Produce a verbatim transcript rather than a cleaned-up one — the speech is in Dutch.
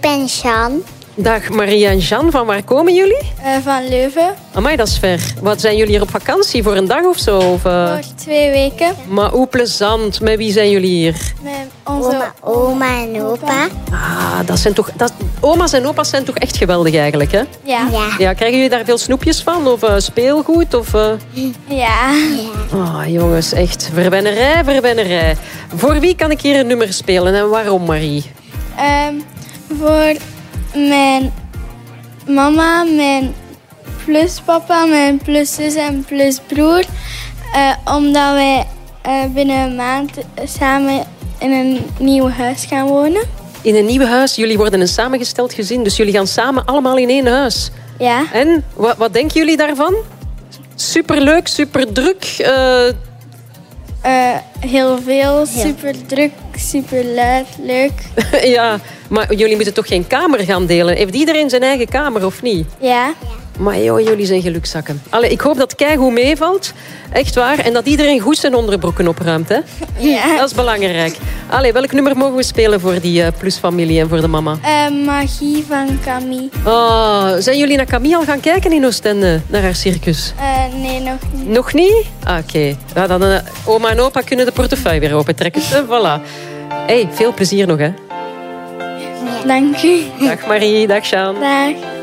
ben Jean. Dag Marie en Jean, van waar komen jullie? Uh, van Leuven. Amai, dat is ver. Wat, zijn jullie hier op vakantie voor een dag of zo? Of, uh... Voor twee weken. Maar hoe plezant. Met wie zijn jullie hier? Met onze oma, oma en opa. Ah, dat zijn toch... Dat... Oma's en opa's zijn toch echt geweldig eigenlijk, hè? Ja. Ja. Ja, krijgen jullie daar veel snoepjes van? Of uh, speelgoed? Of, uh... Ja. Oh, jongens, echt verwennerij, verwennerij. Voor wie kan ik hier een nummer spelen en waarom, Marie? Um, voor mijn mama, mijn pluspapa, mijn pluszus en plusbroer. Uh, omdat wij uh, binnen een maand samen in een nieuw huis gaan wonen. In een nieuw huis. Jullie worden een samengesteld gezin, dus jullie gaan samen allemaal in één huis. Ja. En, wat, wat denken jullie daarvan? Superleuk, superdruk. Uh... Uh, heel veel, super druk, super luid, leuk. Ja, maar jullie moeten toch geen kamer gaan delen? Heeft iedereen zijn eigen kamer of niet? Ja. Maar joh, jullie zijn gelukzakken. Allee, ik hoop dat het keigoed meevalt. Echt waar. En dat iedereen goed zijn onderbroeken opruimt. Hè? Ja. Dat is belangrijk. Allee, welk nummer mogen we spelen voor die uh, plusfamilie en voor de mama? Uh, Magie van Camille. Oh, zijn jullie naar Camille al gaan kijken in Oostende? Naar haar circus? Uh, nee, nog niet. Nog niet? Ah, oké. Okay. Ja, dan uh, oma en opa kunnen de portefeuille weer opentrekken. Voilà. Hey, veel plezier nog, hè. Dank u. Dag Marie, dag Jean. Dag.